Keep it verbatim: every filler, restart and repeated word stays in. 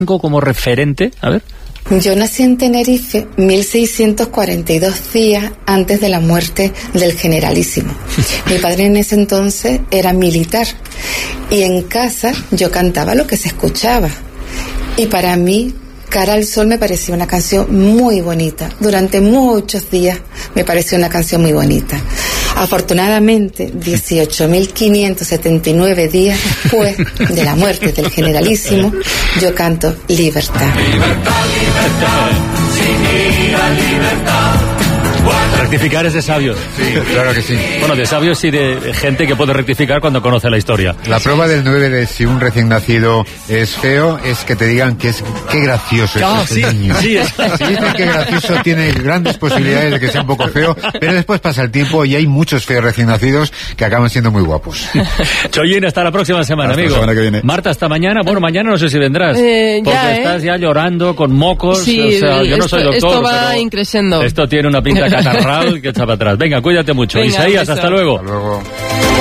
como referente, a ver. Yo nací en Tenerife mil seiscientos cuarenta y dos días antes de la muerte del Generalísimo. Mi padre en ese entonces era militar y en casa yo cantaba lo que se escuchaba. Y para mí, Cara al Sol me pareció una canción muy bonita. Durante muchos días me pareció una canción muy bonita. Afortunadamente, dieciocho mil quinientos setenta y nueve días después de la muerte del Generalísimo, yo canto Libertad. Libertad, libertad, sin ira, libertad. Rectificar es de sabios. Sí, claro que sí. Bueno, de sabios y de gente que puede rectificar cuando conoce la historia. La prueba del nueve de si un recién nacido es feo es que te digan que es qué gracioso es Oh, este sí, niño. sí, es. Si dicen que gracioso tiene grandes posibilidades de que sea un poco feo, pero después pasa el tiempo y hay muchos feos recién nacidos que acaban siendo muy guapos. Chollín, hasta la próxima semana, Hasta amigo. la semana que viene. Marta, hasta mañana. Bueno, mañana no sé si vendrás. Eh, porque ya, ¿eh? estás ya llorando con mocos. Sí, o sea, yo no esto, soy doctor. esto va pero increciendo. esto tiene una pinta catarral que echa para atrás. Venga, cuídate mucho. Venga, Isaías, beso. hasta luego. Hasta luego.